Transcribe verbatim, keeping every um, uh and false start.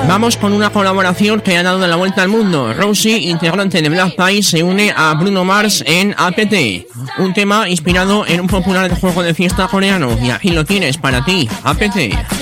Vamos con una colaboración que ha dado la vuelta al mundo. Rosie, integrante de Black Pie, se une a Bruno Mars en A P T, un tema inspirado en un popular juego de fiesta coreano. Y aquí lo tienes para ti, A P T.